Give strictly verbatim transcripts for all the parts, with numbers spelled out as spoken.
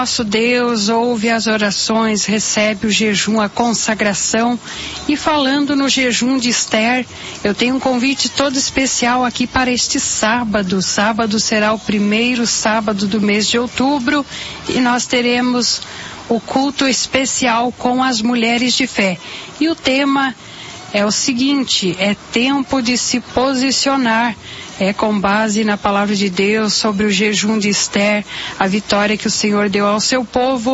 Nosso Deus ouve as orações, recebe o jejum, a consagração. E falando no jejum de Esther, eu tenho um convite todo especial aqui para este sábado. Sábado será o primeiro sábado do mês de outubro e nós teremos o culto especial com as mulheres de fé. E o tema é o seguinte: é tempo de se posicionar. É com base na palavra de Deus sobre o jejum de Esther, a vitória que o Senhor deu ao seu povo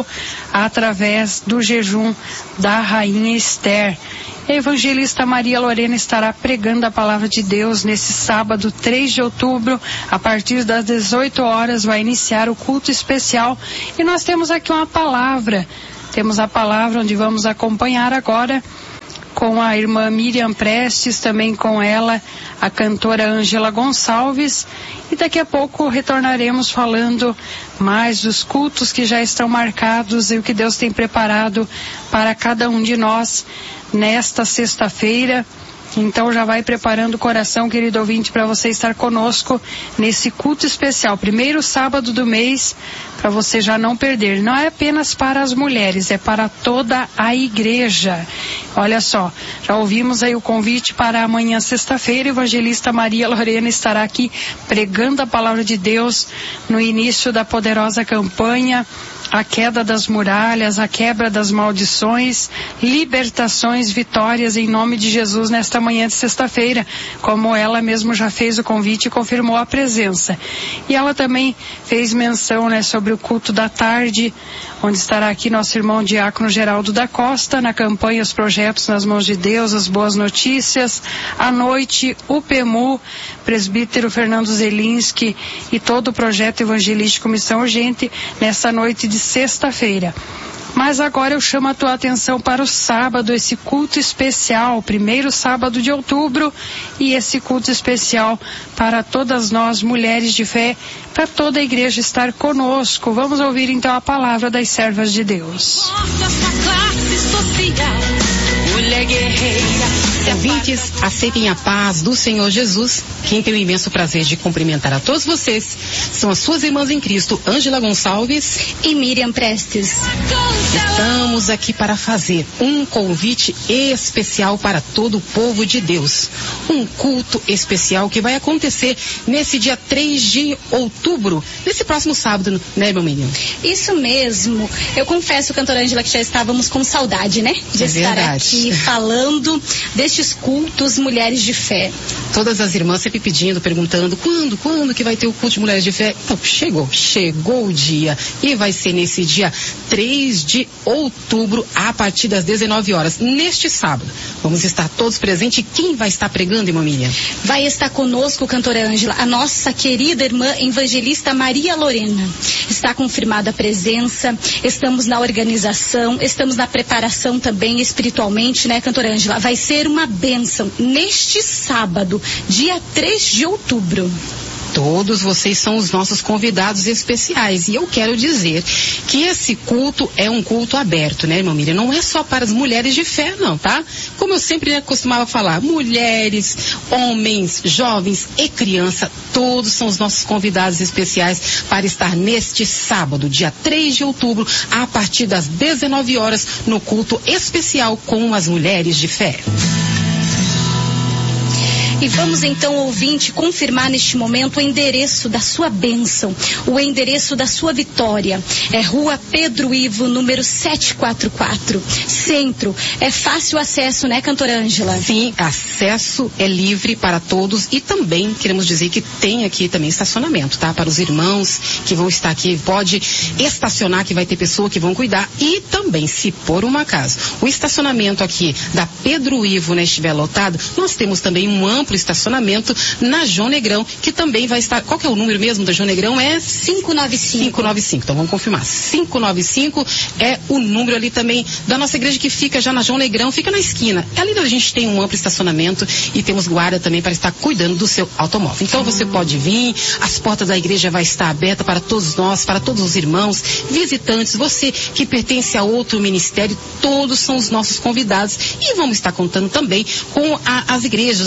através do jejum da rainha Esther. A evangelista Maria Lorena estará pregando a palavra de Deus nesse sábado, três de outubro, a partir das dezoito horas vai iniciar o culto especial e nós temos aqui uma palavra, temos a palavra onde vamos acompanhar agora com a irmã Miriam Prestes, também com ela a cantora Ângela Gonçalves, e daqui a pouco retornaremos falando mais dos cultos que já estão marcados e o que Deus tem preparado para cada um de nós nesta sexta-feira. Então já vai preparando o coração, querido ouvinte, para você estar conosco nesse culto especial, primeiro sábado do mês, para você já não perder. Não é apenas para as mulheres, é para toda a igreja. Olha só, já ouvimos aí o convite para amanhã, sexta-feira, a evangelista Maria Lorena estará aqui pregando a palavra de Deus no início da poderosa campanha, a queda das muralhas, a quebra das maldições, libertações, vitórias em nome de Jesus nesta manhã de sexta-feira, como ela mesmo já fez o convite e confirmou a presença. E ela também fez menção, né, sobre o culto da tarde, onde estará aqui nosso irmão diácono Geraldo da Costa, na campanha Os Projetos nas Mãos de Deus, as Boas Notícias. À noite, o P E M U, presbítero Fernando Zelinski e todo o projeto evangelístico Missão Urgente, nessa noite de sexta-feira. Mas agora eu chamo a tua atenção para o sábado, esse culto especial, primeiro sábado de outubro, e esse culto especial para todas nós, mulheres de fé, para toda a igreja estar conosco. Vamos ouvir então a palavra das servas de Deus. Mulher guerreira. Ouvintes, aceitem a paz do Senhor Jesus. Quem tem o imenso prazer de cumprimentar a todos vocês são as suas irmãs em Cristo, Ângela Gonçalves e Miriam Prestes. Estamos aqui para fazer um convite especial para todo o povo de Deus. Um culto especial que vai acontecer nesse dia três de outubro, nesse próximo sábado, né, meu menino? Isso mesmo. Eu confesso, cantora Ângela, que já estávamos com saudade, né? De é estar verdade. aqui falando destes cultos Mulheres de Fé. Todas as irmãs sempre pedindo, perguntando, quando, quando que vai ter o culto de Mulheres de Fé? Então, chegou, chegou o dia. E vai ser nesse dia três de outubro, a partir das dezenove horas, neste sábado. Vamos estar todos presentes. Quem vai estar pregando, irmã Miriam? Vai estar conosco, cantora Ângela, a nossa querida irmã evangelista Maria Lorena. Está confirmada a presença, estamos na organização, estamos na preparação também espiritualmente, né, cantora Ângela? Vai ser uma bênção neste sábado, dia três de outubro. Todos vocês são os nossos convidados especiais. E eu quero dizer que esse culto é um culto aberto, né, irmã Miriam? Não é só para as mulheres de fé, não, tá? Como eu sempre, né, costumava falar, mulheres, homens, jovens e criança, todos são os nossos convidados especiais para estar neste sábado, dia três de outubro, a partir das dezenove horas, no culto especial com as mulheres de fé. E vamos então, ouvinte, confirmar neste momento o endereço da sua bênção, o endereço da sua vitória. É Rua Pedro Ivo, número setecentos e quarenta e quatro, Centro. É fácil acesso, né, cantora Ângela? Sim, acesso é livre para todos e também queremos dizer que tem aqui também estacionamento, tá? Para os irmãos que vão estar aqui, pode estacionar, que vai ter pessoa que vão cuidar. E também, se por um acaso o estacionamento aqui da Pedro Ivo, né, estiver lotado, nós temos também um amplo estacionamento na João Negrão, que também vai estar. Qual que é o número mesmo da João Negrão? É cinco nove cinco. cinco nove cinco. Então vamos confirmar. cinco nove cinco é o número ali também da nossa igreja, que fica já na João Negrão, fica na esquina. Ali a gente tem um amplo estacionamento e temos guarda também para estar cuidando do seu automóvel. Então você pode vir, as portas da igreja vai estar aberta para todos nós, para todos os irmãos, visitantes, você que pertence a outro ministério, todos são os nossos convidados. E vamos estar contando também com a, as igrejas, os grupos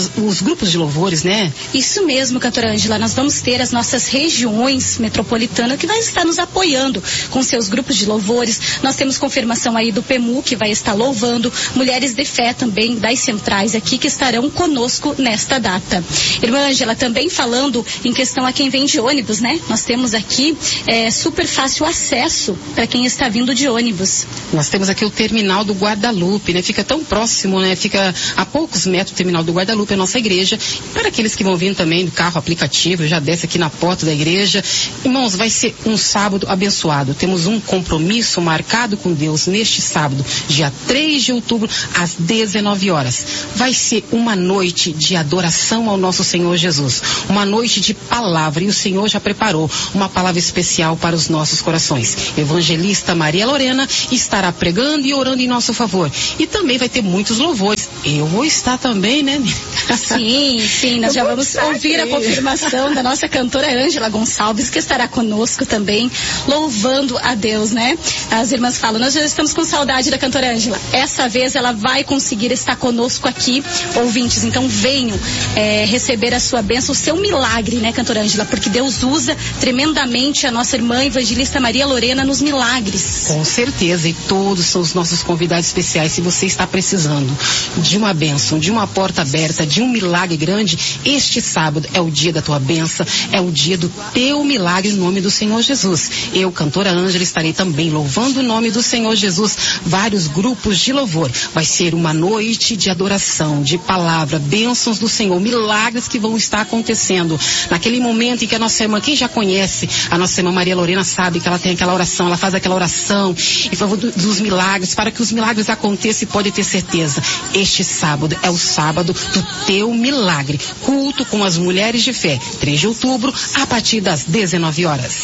grupos de louvores, né? Isso mesmo, cantora Ângela, nós vamos ter as nossas regiões metropolitanas que vai estar nos apoiando com seus grupos de louvores. Nós temos confirmação aí do P E M U, que vai estar louvando, mulheres de fé também das centrais aqui que estarão conosco nesta data. Irmã Ângela, também falando em questão a quem vem de ônibus, né? Nós temos aqui é, super fácil acesso para quem está vindo de ônibus. Nós temos aqui o terminal do Guadalupe, né? Fica tão próximo, né? Fica a poucos metros do terminal do Guadalupe, a nossa igreja. Para aqueles que vão vir também do carro aplicativo, já desce aqui na porta da igreja. Irmãos, vai ser um sábado abençoado. Temos um compromisso marcado com Deus neste sábado, dia três de outubro, às dezenove horas. Vai ser uma noite de adoração ao nosso Senhor Jesus. Uma noite de palavra. E o Senhor já preparou uma palavra especial para os nossos corações. Evangelista Maria Lorena estará pregando e orando em nosso favor. E também vai ter muitos louvores. Eu vou estar também, né? Sim, sim, nós já vamos ouvir a confirmação da nossa cantora Ângela Gonçalves, que estará conosco também, louvando a Deus, né? As irmãs falam, nós já estamos com saudade da cantora Ângela. Essa vez ela vai conseguir estar conosco aqui, ouvintes, então venham é, receber a sua bênção, o seu milagre, né, cantora Ângela? Porque Deus usa tremendamente a nossa irmã evangelista Maria Lorena nos milagres. Com certeza, e todos são os nossos convidados especiais. Se você está precisando de uma bênção, de uma porta aberta, de um milagre grande, este sábado é o dia da tua bênção, é o dia do teu milagre, em nome do Senhor Jesus. Eu, cantora Ângela, estarei também louvando o nome do Senhor Jesus, vários grupos de louvor. Vai ser uma noite de adoração, de palavra, bênçãos do Senhor, milagres que vão estar acontecendo. Naquele momento em que a nossa irmã, quem já conhece a nossa irmã Maria Lorena, sabe que ela tem aquela oração, ela faz aquela oração em favor do, dos milagres, para que os milagres aconteçam, e pode ter certeza, este sábado é o sábado do teu milagre. Culto com as mulheres de fé, três de outubro, a partir das dezenove horas.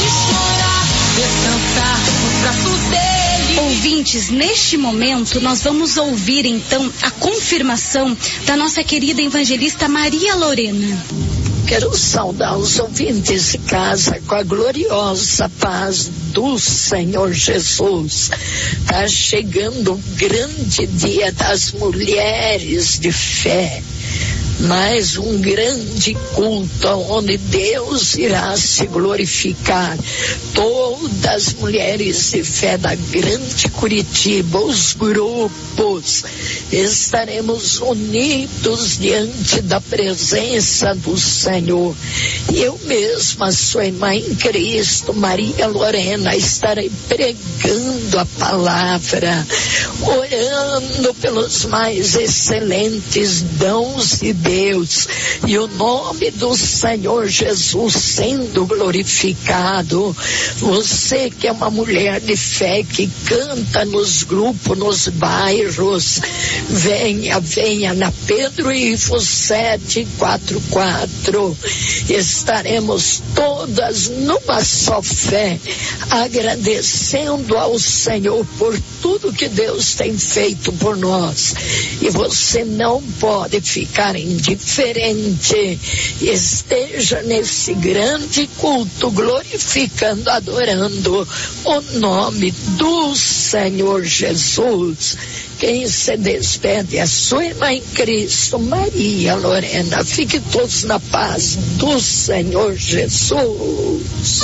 Ouvintes, neste momento nós vamos ouvir então a confirmação da nossa querida evangelista Maria Lorena. Quero saudar os ouvintes de casa com a gloriosa paz do Senhor Jesus. Está chegando o grande dia das mulheres de fé. Mais um grande culto onde Deus irá se glorificar. Todas as mulheres de fé da grande Curitiba, os grupos, estaremos unidos diante da presença do Senhor. Eu mesma, sua irmã em Cristo, Maria Lorena, estarei pregando a palavra, orando pelos mais excelentes dons de Deus, e o nome do Senhor Jesus sendo glorificado. Você que é uma mulher de fé, que canta nos grupos, nos bairros, venha, venha na Pedro Ivo sete quatro quatro. Estaremos todas numa só fé, agradecendo ao Senhor por tudo que Deus tem feito por nós. E você não pode ficar indiferente. Esteja nesse grande culto, glorificando, adorando o nome do Senhor Jesus. Quem se despede é a sua irmã em Cristo, Maria Lorena. Fique todos na paz do Senhor Jesus.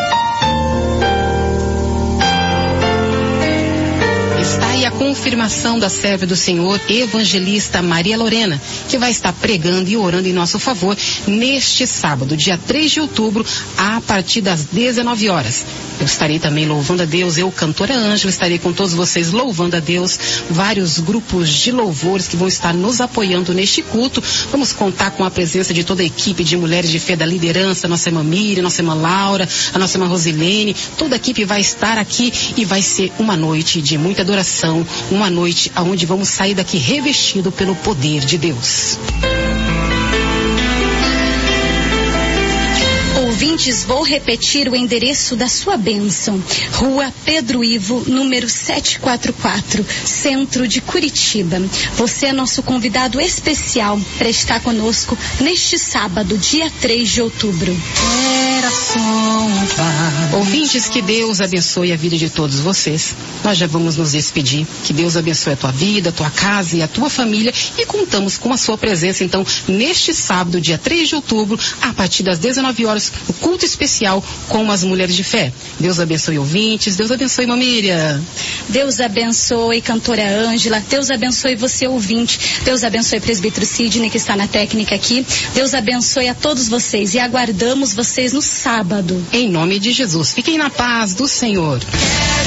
Está aí a confirmação da serva do Senhor, evangelista Maria Lorena, que vai estar pregando e orando em nosso favor neste sábado, dia três de outubro, a partir das dezenove horas. Eu estarei também louvando a Deus, eu, cantora Ângela, estarei com todos vocês louvando a Deus, vários grupos de louvores que vão estar nos apoiando neste culto. Vamos contar com a presença de toda a equipe de mulheres de fé da liderança, nossa irmã Miriam, nossa irmã Laura, a nossa irmã Rosilene, toda a equipe vai estar aqui e vai ser uma noite de muita adoração, uma noite onde vamos sair daqui revestido pelo poder de Deus. Ouvintes, vou repetir o endereço da sua bênção. Rua Pedro Ivo, número setecentos e quarenta e quatro, centro de Curitiba. Você é nosso convidado especial para estar conosco neste sábado, dia três de outubro. É... coração, Pai. Ouvintes, que Deus abençoe a vida de todos vocês. Nós já vamos nos despedir. Que Deus abençoe a tua vida, a tua casa e a tua família. E contamos com a sua presença, então, neste sábado, dia três de outubro, a partir das dezenove horas, o culto especial com as mulheres de fé. Deus abençoe ouvintes. Deus abençoe, irmã Miriam. Deus abençoe, cantora Ângela. Deus abençoe você, ouvinte. Deus abençoe, presbítero Sidney, que está na técnica aqui. Deus abençoe a todos vocês e aguardamos vocês no sábado. Em nome de Jesus. Fiquem na paz do Senhor.